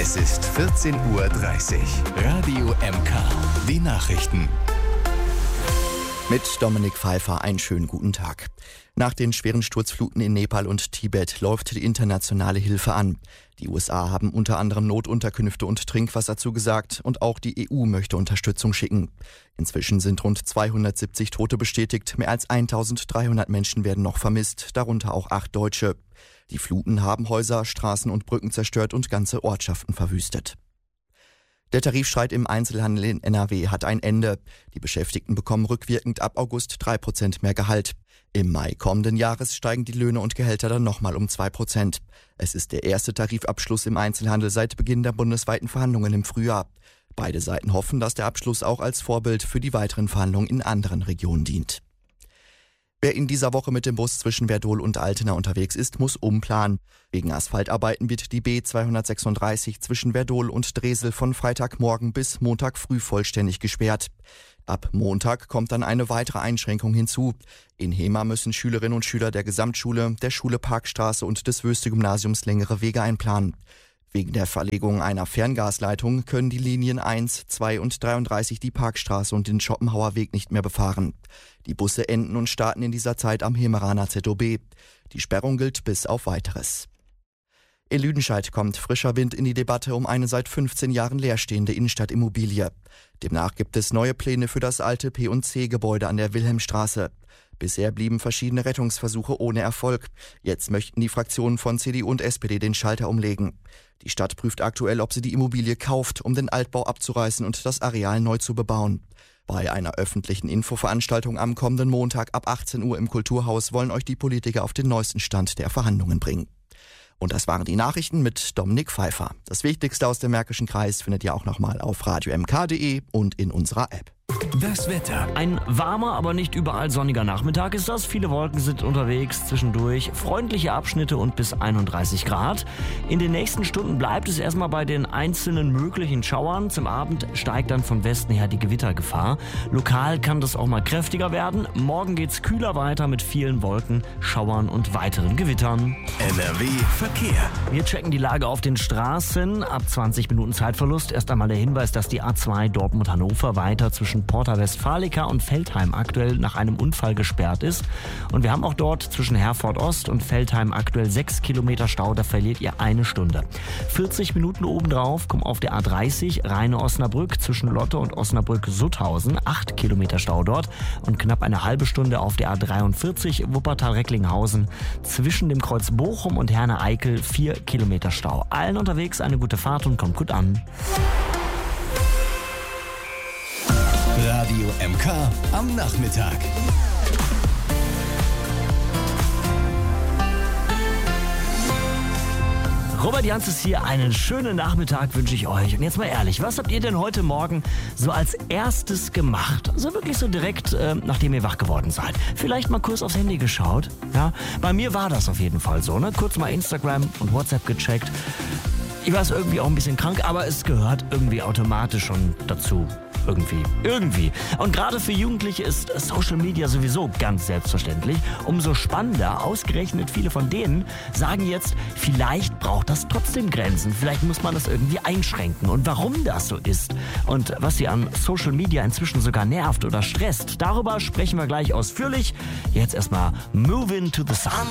Es ist 14:30 Uhr. Radio MK. Die Nachrichten. Mit Dominik Pfeiffer einen schönen guten Tag. Nach den schweren Sturzfluten in Nepal und Tibet läuft die internationale Hilfe an. Die USA haben unter anderem Notunterkünfte und Trinkwasser zugesagt und auch die EU möchte Unterstützung schicken. Inzwischen sind rund 270 Tote bestätigt, mehr als 1300 Menschen werden noch vermisst, darunter auch 8 Deutsche. Die Fluten haben Häuser, Straßen und Brücken zerstört und ganze Ortschaften verwüstet. Der Tarifstreit im Einzelhandel in NRW hat ein Ende. Die Beschäftigten bekommen rückwirkend ab August 3% mehr Gehalt. Im Mai kommenden Jahres steigen die Löhne und Gehälter dann nochmal um 2%. Es ist der erste Tarifabschluss im Einzelhandel seit Beginn der bundesweiten Verhandlungen im Frühjahr. Beide Seiten hoffen, dass der Abschluss auch als Vorbild für die weiteren Verhandlungen in anderen Regionen dient. Wer in dieser Woche mit dem Bus zwischen Werdohl und Altena unterwegs ist, muss umplanen. Wegen Asphaltarbeiten wird die B236 zwischen Werdohl und Dresel von Freitagmorgen bis Montag früh vollständig gesperrt. Ab Montag kommt dann eine weitere Einschränkung hinzu. In Hemer müssen Schülerinnen und Schüler der Gesamtschule, der Schule Parkstraße und des Wöste-Gymnasiums längere Wege einplanen. Wegen der Verlegung einer Ferngasleitung können die Linien 1, 2 und 33 die Parkstraße und den Schopenhauer Weg nicht mehr befahren. Die Busse enden und starten in dieser Zeit am Hemeraner ZOB. Die Sperrung gilt bis auf Weiteres. In Lüdenscheid kommt frischer Wind in die Debatte um eine seit 15 Jahren leerstehende Innenstadtimmobilie. Demnach gibt es neue Pläne für das alte P&C-Gebäude an der Wilhelmstraße. Bisher blieben verschiedene Rettungsversuche ohne Erfolg. Jetzt möchten die Fraktionen von CDU und SPD den Schalter umlegen. Die Stadt prüft aktuell, ob sie die Immobilie kauft, um den Altbau abzureißen und das Areal neu zu bebauen. Bei einer öffentlichen Infoveranstaltung am kommenden Montag ab 18 Uhr im Kulturhaus wollen euch die Politiker auf den neuesten Stand der Verhandlungen bringen. Und das waren die Nachrichten mit Dominik Pfeiffer. Das Wichtigste aus dem Märkischen Kreis findet ihr auch nochmal auf radiomk.de und in unserer App. Das Wetter. Ein warmer, aber nicht überall sonniger Nachmittag ist das. Viele Wolken sind unterwegs, zwischendurch freundliche Abschnitte und bis 31 Grad. In den nächsten Stunden bleibt es erstmal bei den einzelnen möglichen Schauern. Zum Abend steigt dann von Westen her die Gewittergefahr. Lokal kann das auch mal kräftiger werden. Morgen geht's kühler weiter mit vielen Wolken, Schauern und weiteren Gewittern. NRW Verkehr. Wir checken die Lage auf den Straßen. Ab 20 Minuten Zeitverlust. Erst einmal der Hinweis, dass die A2 Dortmund-Hannover weiter zwischen Porta Westfalica und Veltheim aktuell nach einem Unfall gesperrt ist. Und wir haben auch dort zwischen Herford Ost und Veltheim aktuell 6 Kilometer Stau, da verliert ihr 1 Stunde. 40 Minuten obendrauf kommen auf der A30 Rheine-Osnabrück zwischen Lotte und Osnabrück-Sutthausen, 8 Kilometer Stau dort und knapp eine halbe Stunde auf der A43 Wuppertal-Recklinghausen zwischen dem Kreuz Bochum und Herne-Eickel, 4 Kilometer Stau. Allen unterwegs eine gute Fahrt und kommt gut an. Radio MK am Nachmittag. Robert Janz ist hier. Einen schönen Nachmittag wünsche ich euch. Und jetzt mal ehrlich, was habt ihr denn heute Morgen so als erstes gemacht? Also wirklich so direkt, nachdem ihr wach geworden seid. Vielleicht mal kurz aufs Handy geschaut. Ja, bei mir war das auf jeden Fall so. Ne? Kurz mal Instagram und WhatsApp gecheckt. Ich war irgendwie auch ein bisschen krank, aber es gehört irgendwie automatisch schon dazu. Irgendwie. Und gerade für Jugendliche ist Social Media sowieso ganz selbstverständlich. Umso spannender, ausgerechnet viele von denen sagen jetzt, vielleicht braucht das trotzdem Grenzen. Vielleicht muss man das irgendwie einschränken. Und warum das so ist und was sie an Social Media inzwischen sogar nervt oder stresst, darüber sprechen wir gleich ausführlich. Jetzt erstmal Moving to the Sun.